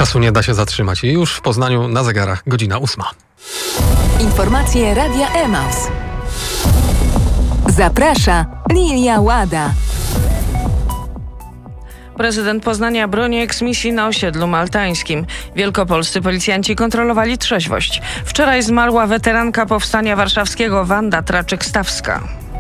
Czasu nie da się zatrzymać i już w Poznaniu na zegarach godzina 8. Informacje Radia Emaus. Zaprasza Lilia Łada. Prezydent Poznania broni eksmisji na osiedlu maltańskim. Wielkopolscy policjanci kontrolowali trzeźwość. Wczoraj zmarła weteranka Powstania Warszawskiego Wanda Traczyk-Stawska.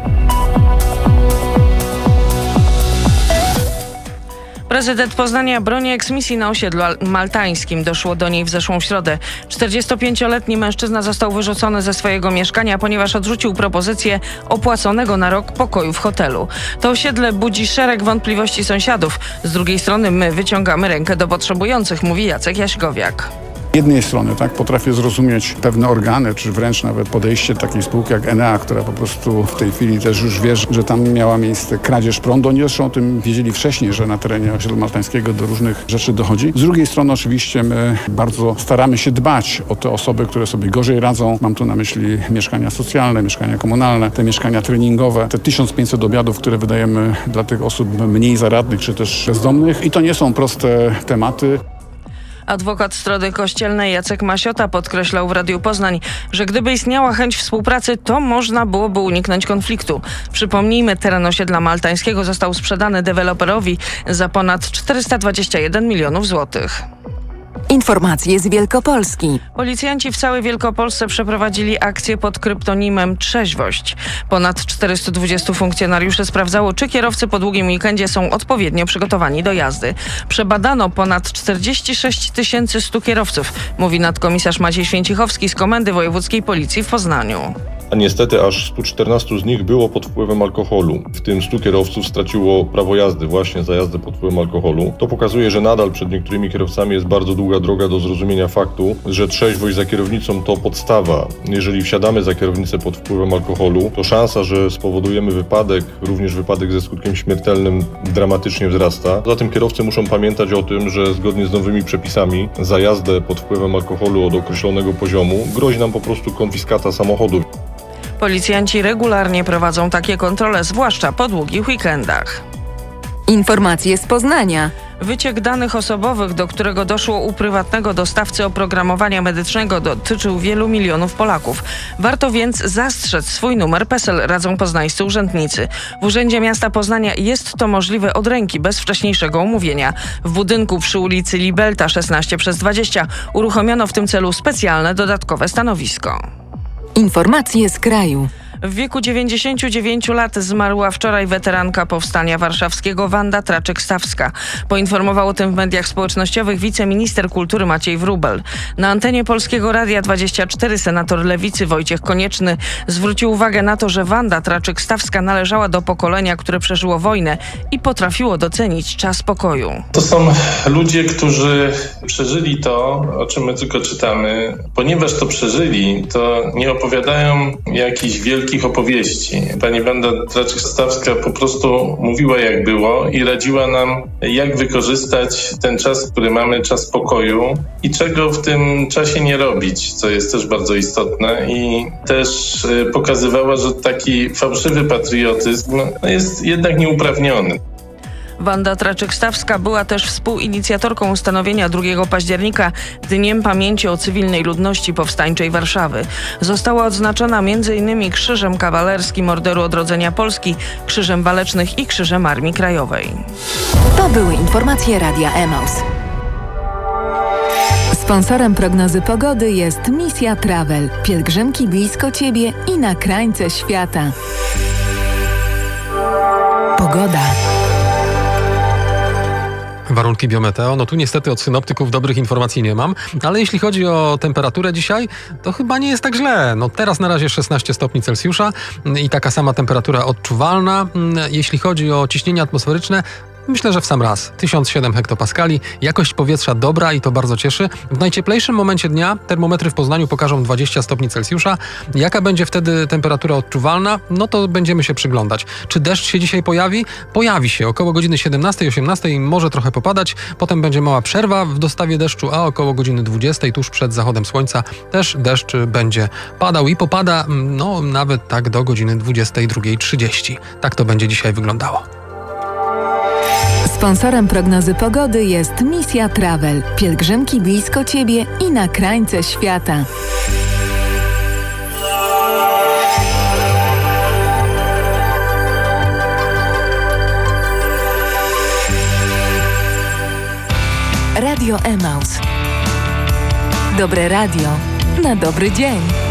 Prezydent Poznania broni eksmisji na osiedlu maltańskim. Doszło do niej w zeszłą środę. 45-letni mężczyzna został wyrzucony ze swojego mieszkania, ponieważ odrzucił propozycję opłaconego na rok pokoju w hotelu. To osiedle budzi szereg wątpliwości sąsiadów. Z drugiej strony my wyciągamy rękę do potrzebujących, mówi Jacek Jaśkowiak. Z jednej strony potrafię zrozumieć pewne organy, czy wręcz nawet podejście takiej spółki jak Enea, która po prostu w tej chwili też już wie, że tam miała miejsce kradzież prądu. Oni zresztą o tym wiedzieli wcześniej, że na terenie osiedla maltańskiego do różnych rzeczy dochodzi. Z drugiej strony oczywiście my bardzo staramy się dbać o te osoby, które sobie gorzej radzą. Mam tu na myśli mieszkania socjalne, mieszkania komunalne, te mieszkania treningowe, te 1500 obiadów, które wydajemy dla tych osób mniej zaradnych, czy też bezdomnych. I to nie są proste tematy. Adwokat Strony Kościelnej Jacek Masiota podkreślał w Radiu Poznań, że gdyby istniała chęć współpracy, to można byłoby uniknąć konfliktu. Przypomnijmy, teren osiedla maltańskiego został sprzedany deweloperowi za ponad 421 milionów złotych. Informacje z Wielkopolski. Policjanci w całej Wielkopolsce przeprowadzili akcję pod kryptonimem Trzeźwość. Ponad 420 funkcjonariuszy sprawdzało, czy kierowcy po długim weekendzie są odpowiednio przygotowani do jazdy. Przebadano ponad 46 100 kierowców, mówi nadkomisarz Maciej Święcichowski z Komendy Wojewódzkiej Policji w Poznaniu. A niestety aż 114 z nich było pod wpływem alkoholu. W tym 100 kierowców straciło prawo jazdy właśnie za jazdę pod wpływem alkoholu. To pokazuje, że nadal przed niektórymi kierowcami jest bardzo długa droga do zrozumienia faktu, że trzeźwość za kierownicą to podstawa. Jeżeli wsiadamy za kierownicę pod wpływem alkoholu, to szansa, że spowodujemy wypadek, również wypadek ze skutkiem śmiertelnym, dramatycznie wzrasta. Zatem kierowcy muszą pamiętać o tym, że zgodnie z nowymi przepisami za jazdę pod wpływem alkoholu od określonego poziomu grozi nam po prostu konfiskata samochodu. Policjanci regularnie prowadzą takie kontrole, zwłaszcza po długich weekendach. Informacje z Poznania. Wyciek danych osobowych, do którego doszło u prywatnego dostawcy oprogramowania medycznego, dotyczył wielu milionów Polaków. Warto więc zastrzec swój numer PESEL, radzą poznańscy urzędnicy. W Urzędzie Miasta Poznania jest to możliwe od ręki, bez wcześniejszego umówienia. W budynku przy ulicy Libelta 16/20 uruchomiono w tym celu specjalne dodatkowe stanowisko. Informacje z kraju. W wieku 99 lat zmarła wczoraj weteranka Powstania Warszawskiego Wanda Traczyk-Stawska. Poinformował o tym w mediach społecznościowych wiceminister kultury Maciej Wróbel. Na antenie Polskiego Radia 24 senator Lewicy Wojciech Konieczny zwrócił uwagę na to, że Wanda Traczyk-Stawska należała do pokolenia, które przeżyło wojnę i potrafiło docenić czas pokoju. To są ludzie, którzy przeżyli to, o czym my tylko czytamy. Ponieważ to przeżyli, to nie opowiadają jakichś wielkich opowieści. Pani Wanda Traczyk-Stawska po prostu mówiła, jak było i radziła nam, jak wykorzystać ten czas, który mamy, czas pokoju i czego w tym czasie nie robić, co jest też bardzo istotne, i też pokazywała, że taki fałszywy patriotyzm jest jednak nieuprawniony. Wanda Traczyk-Stawska była też współinicjatorką ustanowienia 2 października Dniem Pamięci o cywilnej ludności powstańczej Warszawy. Została odznaczona m.in. Krzyżem Kawalerskim Orderu Odrodzenia Polski, Krzyżem Walecznych i Krzyżem Armii Krajowej. To były informacje Radia Emaus. Sponsorem prognozy pogody jest Misja Travel. Pielgrzymki blisko Ciebie i na krańce świata. Pogoda. Warunki biometeo. No tu niestety od synoptyków dobrych informacji nie mam, ale jeśli chodzi o temperaturę dzisiaj, to chyba nie jest tak źle. No teraz na razie 16 stopni Celsjusza i taka sama temperatura odczuwalna. Jeśli chodzi o ciśnienie atmosferyczne, myślę, że w sam raz. 1007 hektopaskali, jakość powietrza dobra i to bardzo cieszy. W najcieplejszym momencie dnia termometry w Poznaniu pokażą 20 stopni Celsjusza. Jaka będzie wtedy temperatura odczuwalna? No to będziemy się przyglądać. Czy deszcz się dzisiaj pojawi? Pojawi się. Około godziny 17-18 może trochę popadać. Potem będzie mała przerwa w dostawie deszczu, a około godziny 20 tuż przed zachodem słońca też deszcz będzie padał i popada no nawet tak do godziny 22:30. Tak to będzie dzisiaj wyglądało. Sponsorem prognozy pogody jest Misja Travel. Pielgrzymki blisko Ciebie i na krańce świata. Radio Emaus. Dobre radio na dobry dzień.